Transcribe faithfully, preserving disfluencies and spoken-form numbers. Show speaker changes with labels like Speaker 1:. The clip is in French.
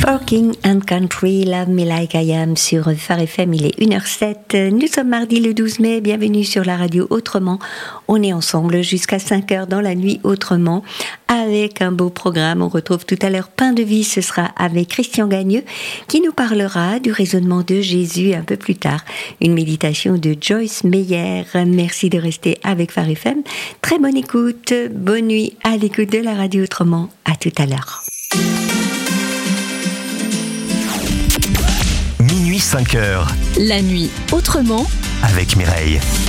Speaker 1: Walking and Country, Love Me Like I Am sur Phare F M, il est une heure sept. Nous sommes mardi le douze mai, bienvenue sur la radio Autrement. On est ensemble jusqu'à cinq heures dans la nuit Autrement avec un beau programme. On retrouve tout à l'heure Pain de vie, ce sera avec Christian Gagneux qui nous parlera du raisonnement de Jésus un peu plus tard. Une méditation de Joyce Meyer. Merci de rester avec Phare F M. Très bonne écoute, bonne nuit à l'écoute de la radio Autrement. À tout à l'heure.
Speaker 2: Minuit cinq heures.
Speaker 3: La nuit Autrement
Speaker 2: avec Mireille.